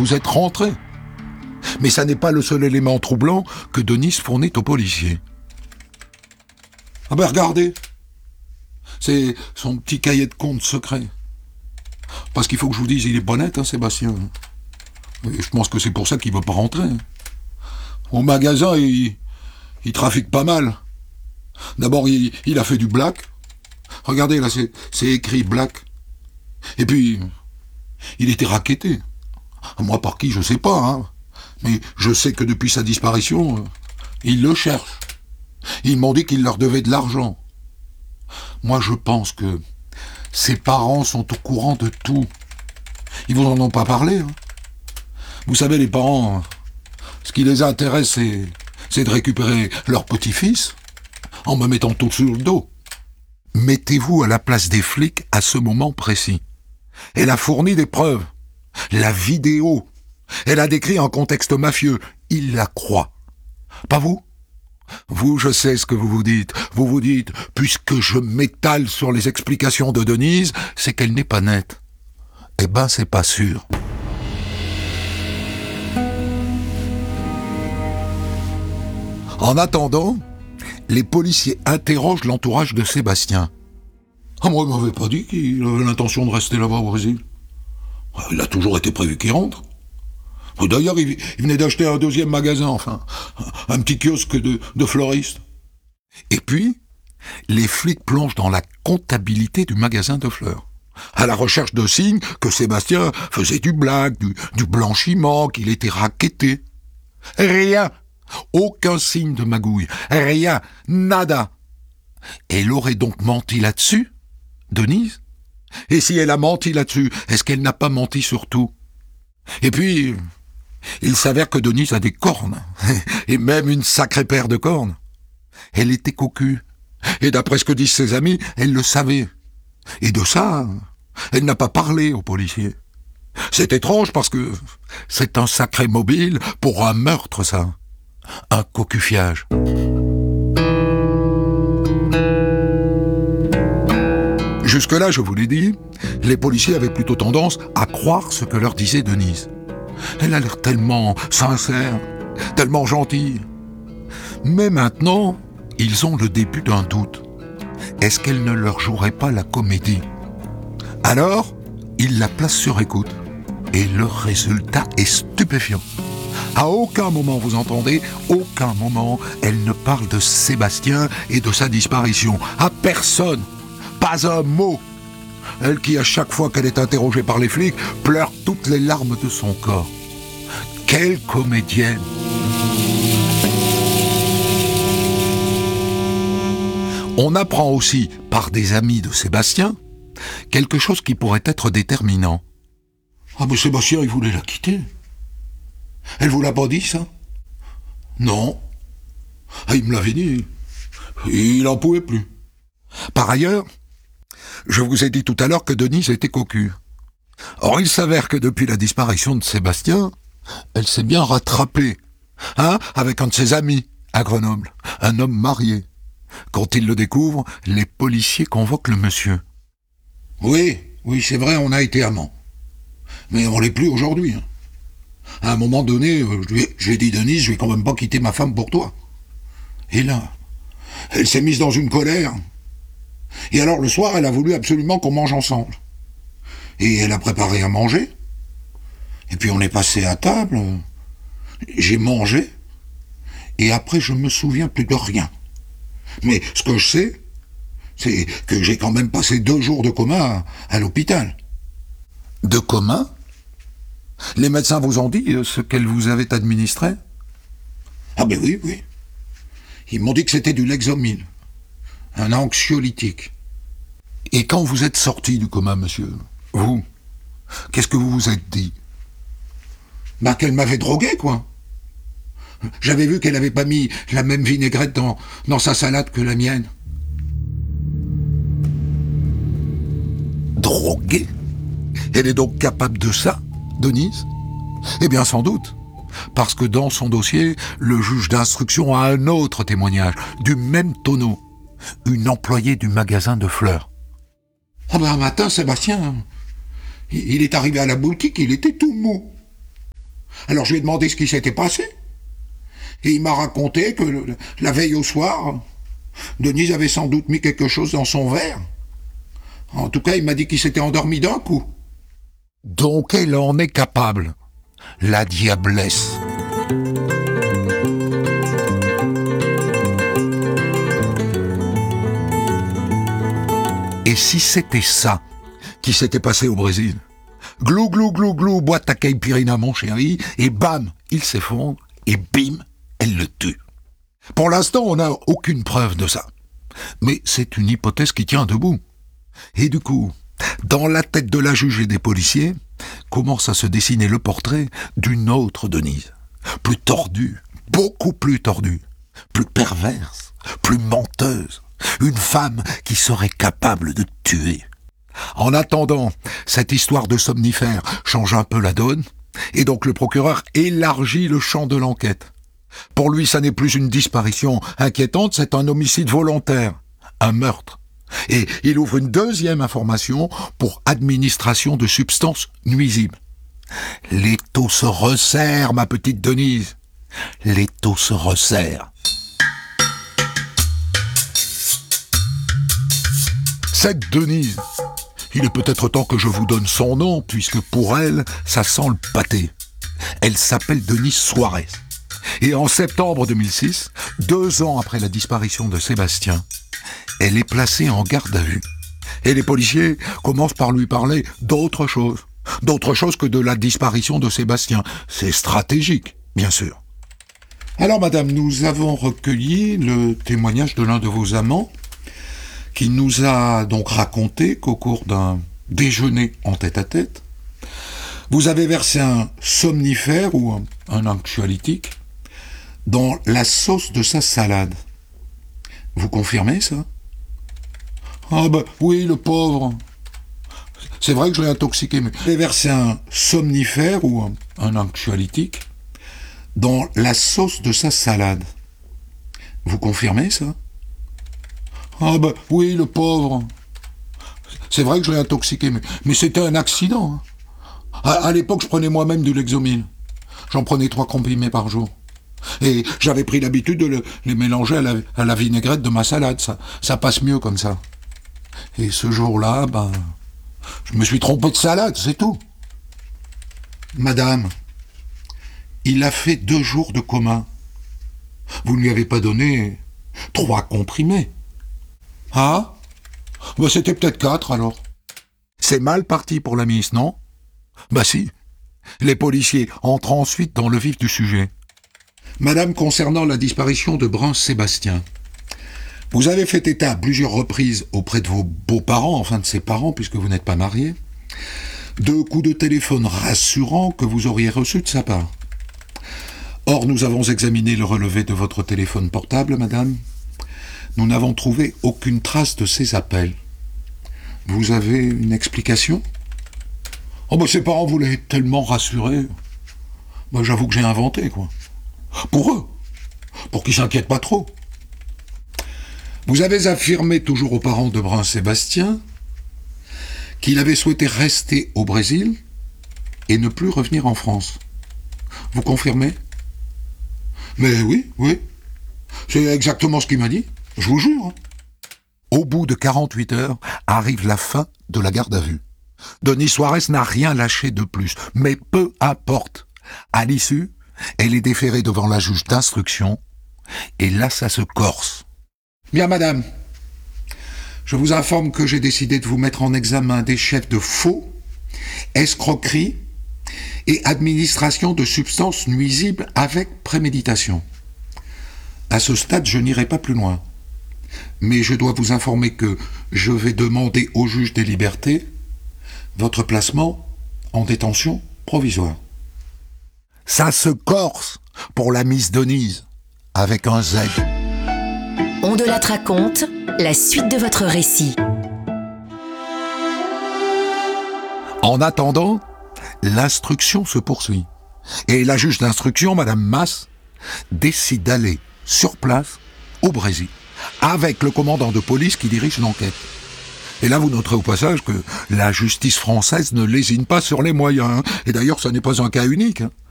vous êtes rentré. Mais ça n'est pas le seul élément troublant que Denise fournit aux policiers. Ah ben regardez, c'est son petit cahier de compte secret. Parce qu'il faut que je vous dise, il est pas net, hein, Sébastien. Et je pense que c'est pour ça qu'il veut pas rentrer. Au magasin, il trafique pas mal. D'abord, il a fait du black. Regardez, là, c'est écrit black. Et puis, il était racketté. Moi, par qui, je sais pas, hein. Mais je sais que depuis sa disparition, ils le cherchent. Ils m'ont dit qu'il leur devait de l'argent. Moi, je pense que ses parents sont au courant de tout. Ils vous en ont pas parlé, hein. Vous savez, les parents, ce qui les intéresse, c'est de récupérer leur petit-fils en me mettant tout sur le dos. Mettez-vous à la place des flics à ce moment précis. Elle a fourni des preuves. La vidéo. Elle a décrit un contexte mafieux. Il la croit. Pas vous ? Vous, je sais ce que vous vous dites. Vous vous dites, puisque je m'étale sur les explications de Denise, c'est qu'elle n'est pas nette. Eh ben, c'est pas sûr. En attendant, les policiers interrogent l'entourage de Sébastien. Ah, moi, il m'avait pas dit qu'il avait l'intention de rester là-bas au Brésil. Il a toujours été prévu qu'il rentre. D'ailleurs, il venait d'acheter un deuxième magasin, enfin, un petit kiosque de fleuriste. Et puis, les flics plongent dans la comptabilité du magasin de fleurs, à la recherche de signes que Sébastien faisait du black, du blanchiment, qu'il était racketté. Rien. Aucun signe de magouille. Rien. Nada. Elle aurait donc menti là-dessus, Denise ? Et si elle a menti là-dessus, est-ce qu'elle n'a pas menti sur tout ? Et puis, il s'avère que Denise a des cornes, et même une sacrée paire de cornes. Elle était cocu, et d'après ce que disent ses amis, elle le savait. Et de ça, elle n'a pas parlé aux policiers. C'est étrange parce que c'est un sacré mobile pour un meurtre, ça. Un cocufiage. Jusque-là, je vous l'ai dit, les policiers avaient plutôt tendance à croire ce que leur disait Denise. Elle a l'air tellement sincère, tellement gentille. Mais maintenant, ils ont le début d'un doute. Est-ce qu'elle ne leur jouerait pas la comédie ? Alors, ils la placent sur écoute. Et le résultat est stupéfiant. À aucun moment, vous entendez, aucun moment, elle ne parle de Sébastien et de sa disparition. À personne. Pas un mot. Elle qui, à chaque fois qu'elle est interrogée par les flics, pleure toutes les larmes de son corps. Quelle comédienne! On apprend aussi, par des amis de Sébastien, quelque chose qui pourrait être déterminant. Ah mais Sébastien, il voulait la quitter. Elle vous l'a pas dit, ça? Non. Ah, il me l'avait dit. Il en pouvait plus. Par ailleurs, je vous ai dit tout à l'heure que Denise était cocu. Or, il s'avère que depuis la disparition de Sébastien, elle s'est bien rattrapée, avec un de ses amis à Grenoble, un homme marié. Quand ils le découvrent, les policiers convoquent le monsieur. Oui, c'est vrai, on a été amants. Mais on l'est plus aujourd'hui. À un moment donné, je lui ai dit, Denise, je vais quand même pas quitter ma femme pour toi. Et là, elle s'est mise dans une colère. Et alors le soir, elle a voulu absolument qu'on mange ensemble. Et elle a préparé à manger. Et puis on est passé à table. J'ai mangé. Et après, je me souviens plus de rien. Mais ce que je sais, c'est que j'ai quand même passé 2 jours de coma à l'hôpital. De coma ? Les médecins vous ont dit ce qu'elle vous avait administré ? Ah ben oui. Ils m'ont dit que c'était du Lexomil, un anxiolytique. Et quand vous êtes sorti du coma, monsieur, vous, qu'est-ce que vous vous êtes dit ? Bah qu'elle m'avait drogué, quoi. J'avais vu qu'elle avait pas mis la même vinaigrette dans sa salade que la mienne. Droguée ? Elle est donc capable de ça, Denise ? Eh bien, sans doute. Parce que dans son dossier, le juge d'instruction a un autre témoignage, du même tonneau. Une employée du magasin de fleurs. Ah ben, un matin, Sébastien, il est arrivé à la boutique, il était tout mou. Alors je lui ai demandé ce qui s'était passé. Et il m'a raconté que la veille au soir, Denise avait sans doute mis quelque chose dans son verre. En tout cas, il m'a dit qu'il s'était endormi d'un coup. Donc elle en est capable, la diablesse. Et si c'était ça qui s'était passé au Brésil? Glou, glou, glou, glou, boîte à caipirinha, mon chéri, et bam, il s'effondre, et bim, elle le tue. Pour l'instant, on n'a aucune preuve de ça. Mais c'est une hypothèse qui tient debout. Et du coup, dans la tête de la juge et des policiers, commence à se dessiner le portrait d'une autre Denise. Plus tordue, beaucoup plus tordue, plus perverse, plus menteuse. Une femme qui serait capable de tuer. En attendant, cette histoire de somnifère change un peu la donne, et donc le procureur élargit le champ de l'enquête. Pour lui, ça n'est plus une disparition inquiétante, c'est un homicide volontaire, un meurtre. Et il ouvre une deuxième information pour administration de substances nuisibles. L'étau se resserre, ma petite Denise. L'étau se resserre. Cette Denise, il est peut-être temps que je vous donne son nom, puisque pour elle, ça sent le pâté. Elle s'appelle Denise Suarez. Et en septembre 2006, 2 ans après la disparition de Sébastien, elle est placée en garde à vue. Et les policiers commencent par lui parler d'autre chose. D'autre chose que de la disparition de Sébastien. C'est stratégique, bien sûr. Alors madame, nous avons recueilli le témoignage de l'un de vos amants, qui nous a donc raconté qu'au cours d'un déjeuner en tête-à-tête, vous avez versé un somnifère ou un anxiolytique dans la sauce de sa salade. Vous confirmez ça? Ah ben oui, le pauvre. C'est vrai que je l'ai intoxiqué, mais vous avez versé un somnifère ou un anxiolytique dans la sauce de sa salade. Vous confirmez ça? Ah ben oui, le pauvre. C'est vrai que je l'ai intoxiqué, mais c'était un accident. À l'époque, je prenais moi-même de Lexomil. J'en prenais 3 comprimés par jour. Et j'avais pris l'habitude de les mélanger à la vinaigrette de ma salade. Ça passe mieux comme ça. Et ce jour-là, je me suis trompé de salade, c'est tout. Madame, il a fait 2 jours de coma. Vous ne lui avez pas donné 3 comprimés. Ah? C'était peut-être 4 alors. C'est mal parti pour la miss, non? Si. Les policiers entrent ensuite dans le vif du sujet. Madame, concernant la disparition de Brun-Sébastien, vous avez fait état à plusieurs reprises auprès de vos beaux-parents, enfin de ses parents puisque vous n'êtes pas mariés, de coups de téléphone rassurants que vous auriez reçus de sa part. Or, nous avons examiné le relevé de votre téléphone portable, madame. Nous n'avons trouvé aucune trace de ces appels. Vous avez une explication? Ses parents voulaient tellement rassurer. J'avoue que j'ai inventé, quoi. Pour eux. Pour qu'ils s'inquiètent pas trop. Vous avez affirmé toujours aux parents de Brun-Sébastien qu'il avait souhaité rester au Brésil et ne plus revenir en France. Vous confirmez? Mais oui. C'est exactement ce qu'il m'a dit. Je vous jure. Au bout de 48 heures, arrive la fin de la garde à vue. Denise Suarez n'a rien lâché de plus, mais peu importe. À l'issue, elle est déférée devant la juge d'instruction, et là ça se corse. Bien madame, je vous informe que j'ai décidé de vous mettre en examen des chefs de faux, escroquerie et administration de substances nuisibles avec préméditation. À ce stade, je n'irai pas plus loin. Mais je dois vous informer que je vais demander au juge des libertés votre placement en détention provisoire. Ça se corse pour la Miss Denise, avec un Z. On de la raconte, la suite de votre récit. En attendant, l'instruction se poursuit. Et la juge d'instruction, Madame Masse, décide d'aller sur place, au Brésil, avec le commandant de police qui dirige l'enquête. Et là, vous noterez au passage que la justice française ne lésine pas sur les moyens. Et d'ailleurs, ce n'est pas un cas unique.